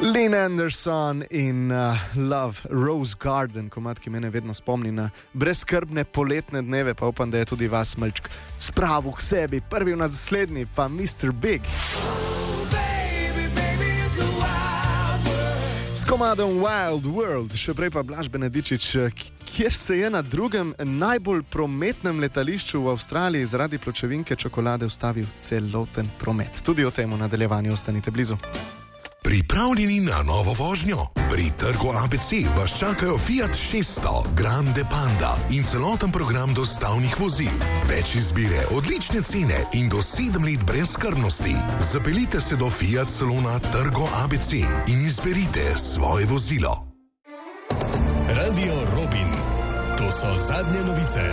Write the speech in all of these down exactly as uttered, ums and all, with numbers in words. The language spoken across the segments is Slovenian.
Lynn Anderson in uh, Love Rose Garden, komad, ki mene vedno spomni na brezskrbne poletne dneve, pa upam, da je tudi vas malčk spravil k sebi. Prvi v naslednji pa mister Big. S komadom Wild World, še prej pa Blaž Benedičič, kjer se je na drugem najbolj prometnem letališču v Avstraliji zaradi pločevinke čokolade ustavil celoten promet. Tudi o tem v nadaljevanju ostanite blizu. Pripravljeni na novo vožnjo? Pri trgu A B C vas čakajo Fiat šeststo, Grande Panda in celoten program dostavnih vozil. Več izbire, odlične cene in do sedem let brezskrbnosti. Zapeljite se do Fiat salona trgu A B C in izberite svoje vozilo. Radio Robin. To so zadnje novice.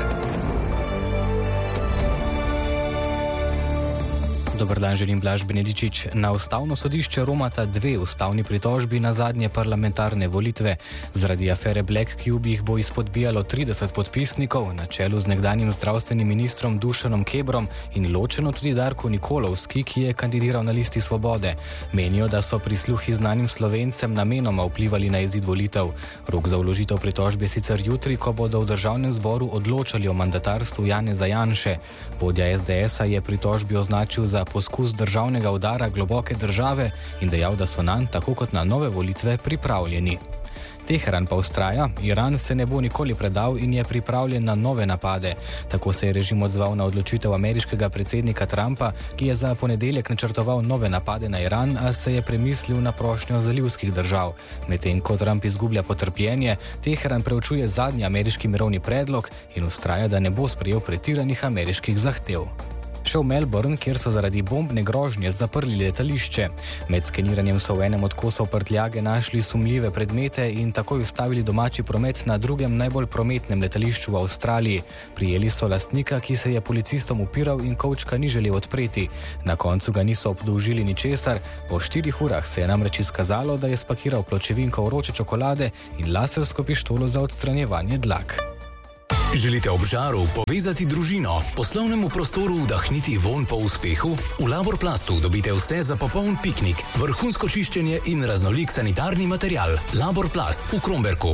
Dobar dan, želim Blaž Benedičič. Na ustavno sodišče romata dve ustavni pritožbi na zadnje parlamentarne volitve. Zaradi afere Black Cube jih bo izpodbijalo trideset podpisnikov, na čelu z nekdanjim zdravstvenim ministrom Dušanom Kebrom in ločeno tudi Darko Nikolovski, ki je kandidiral na listi Svobode. Menijo, da so prisluhi znanim Slovencem namenoma vplivali na izid volitev. Rok za vložitev pritožbe je sicer jutri, ko bodo v državnem zboru odločali o mandatarstvu Janeza Janše. Vodja es de esa je pritožbi označil za poskus državnega udara globoke države in dejal, da so nanj, tako kot na nove volitve, pripravljeni. Teheran pa vztraja, Iran se ne bo nikoli predal in je pripravljen na nove napade. Tako se je režim odzval na odločitev ameriškega predsednika Trumpa, ki je za ponedeljek načrtoval nove napade na Iran, a se je premislil na prošnjo zalivskih držav. Medtem ko Trump izgublja potrpljenje, Teheran preučuje zadnji ameriški mirovni predlog in vztraja, da ne bo sprejel pretiranih ameriških zahtev. Še v Melbourne, kjer so zaradi bombne grožnje zaprli letališče. Med skeniranjem so v enem od kosov prtljage našli sumljive predmete in takoj ustavili domači promet na drugem najbolj prometnem letališču v Avstraliji. Prijeli so lastnika, ki se je policistom upiral in kovčka ni želel odpreti. Na koncu ga niso obdolžili ničesar, po štirih urah se je namreč izkazalo, da je spakiral pločevinko vroče čokolade in lasersko pištolo za odstranjevanje dlak. Želite ob žaru povezati družino, poslovnemu prostoru vdahniti vonj po uspehu? V Laborplastu dobite vse za popoln piknik, vrhunsko čiščenje in raznolik sanitarni material. Laborplast v Kromberku.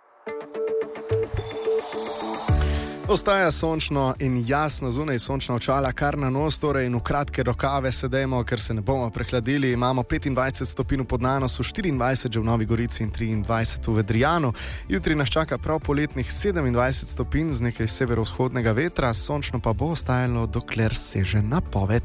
Ostaja sončno in jasno, zunaj sončna očala, kar na nos, torej in v kratke rokave sedemo, ker se ne bomo prehladili. Imamo petindvajset stopinj pod nanosu, štiriindvajset že v Novi Gorici in triindvajset v Vedrijanu. Jutri nas čaka prav poletnih sedemindvajset stopinj z nekaj severovzhodnega vetra, sončno pa bo ostajalo, dokler seže napoved.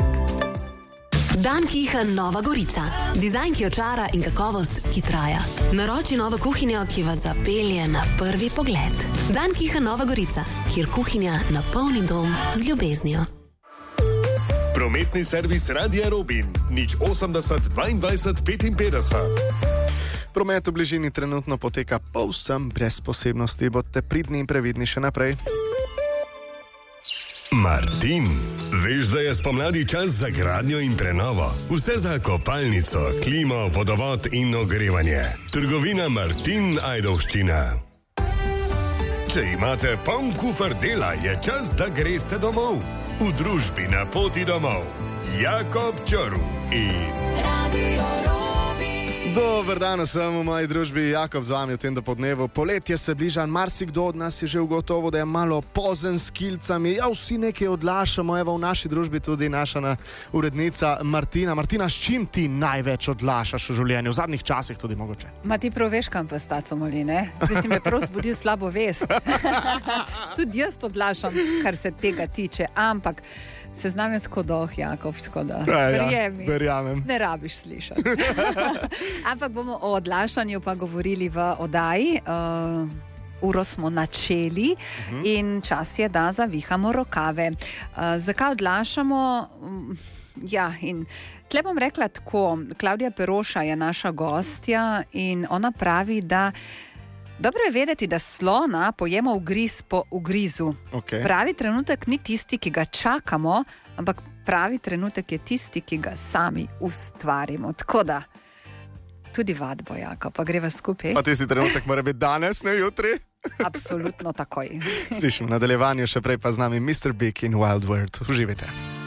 Dan Kiha Nova Gorica. Dizajn, ki očara in kakovost, ki traja. Naroči novo kuhinjo, ki vas zapelje na prvi pogled. Dan Kiha Nova Gorica, kjer kuhinja napolni dom z ljubeznijo. Prometni servis Radia Robin. Nič osemdeset dvaindvajset petinpetdeset. Promet v bližini trenutno poteka povsem brez posebnosti. Bodite pridni in previdni še naprej. Martin, veš, da je spomladi čas za gradnjo in prenovo. Vse za kopalnico, klimo, vodovod in ogrevanje. Trgovina Martin Ajdovščina. Če imate poln kufer dela, je čas, da greste domov. V družbi Na poti domov. Jakob Čorv in Radio Robin. Dober dan vsem v moji družbi, Jakob z vami v tem dopoldnevu. Poletje se bliža, marsikdo od nas je že ugotovo, da je malo pozen s kilcami. Ja, vsi nekaj odlašamo, evo v naši družbi tudi naša na, urednica Martina. Martina, s čim ti največ odlašaš v življenju, v zadnjih časih tudi mogoče? Ma ti prav veš, kam pa staco moli, ne? Zdaj si me prav zbudil slabo vest. Tudi jaz odlašam, kar se tega tiče, ampak seznam je tako dolg, Jakob, tako da verjemi, verjamem. Ne rabiš slišati. Ampak bomo o odlašanju pa govorili v oddaji. Uh, uro smo načeli uh-huh. in čas je, da zavihamo rokave. Uh, zakaj odlašamo? Um, ja, in tle bom rekla tako, Klavdija Peroša je naša gostja in ona pravi, da dobro je vedeti, da slona pojemo ugriz po ugrizu. Okay. Pravi trenutek ni tisti, ki ga čakamo, ampak pravi trenutek je tisti, ki ga sami ustvarimo. Tako da, tudi vadbo, Jakob, pa greva skupaj. Pa tisti trenutek mora biti danes, ne jutri? Absolutno takoj. Slišim, v nadaljevanju še prej pa z nami mister Big in Wild World. Uživajte.